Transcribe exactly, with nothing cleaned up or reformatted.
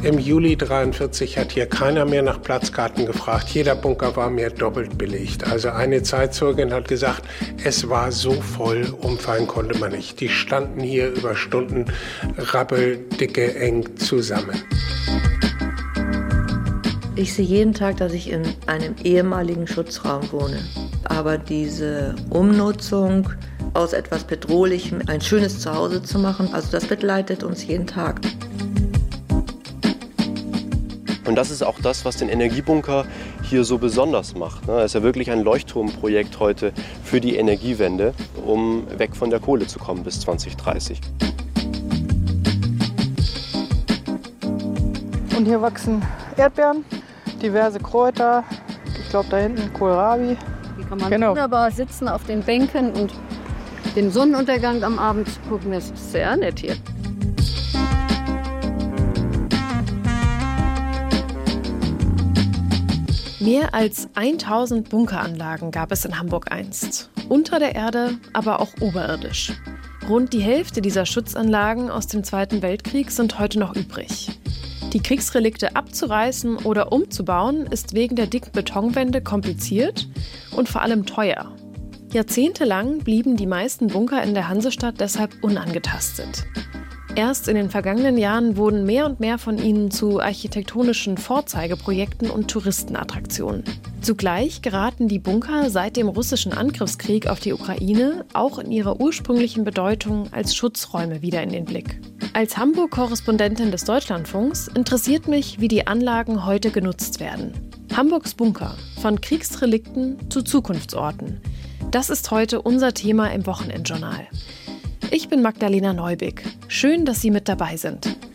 Im Juli dreiundvierzig hat hier keiner mehr nach Platzkarten gefragt. Jeder Bunker war mehr doppelt belegt. Also eine Zeitzeugin hat gesagt, es war so voll, umfallen konnte man nicht. Die standen hier über Stunden rappeldicke, eng zusammen. Ich sehe jeden Tag, dass ich in einem ehemaligen Schutzraum wohne. Aber diese Umnutzung aus etwas Bedrohlichem ein schönes Zuhause zu machen, also das begleitet uns jeden Tag. Und das ist auch das, was den Energiebunker hier so besonders macht. Es ist ja wirklich ein Leuchtturmprojekt heute für die Energiewende, um weg von der Kohle zu kommen bis zwanzig dreißig. Und hier wachsen Erdbeeren, diverse Kräuter, ich glaube da hinten Kohlrabi. Hier kann man genau. wunderbar sitzen auf den Bänken und den Sonnenuntergang am Abend gucken. Das ist sehr nett hier. Mehr als tausend Bunkeranlagen gab es in Hamburg einst. Unter der Erde, aber auch oberirdisch. Rund die Hälfte dieser Schutzanlagen aus dem Zweiten Weltkrieg sind heute noch übrig. Die Kriegsrelikte abzureißen oder umzubauen ist wegen der dicken Betonwände kompliziert und vor allem teuer. Jahrzehntelang blieben die meisten Bunker in der Hansestadt deshalb unangetastet. Erst in den vergangenen Jahren wurden mehr und mehr von ihnen zu architektonischen Vorzeigeprojekten und Touristenattraktionen. Zugleich geraten die Bunker seit dem russischen Angriffskrieg auf die Ukraine auch in ihrer ursprünglichen Bedeutung als Schutzräume wieder in den Blick. Als Hamburg-Korrespondentin des Deutschlandfunks interessiert mich, wie die Anlagen heute genutzt werden. Hamburgs Bunker, von Kriegsrelikten zu Zukunftsorten. Das ist heute unser Thema im Wochenendjournal. Ich bin Magdalena Neubig. Schön, dass Sie mit dabei sind.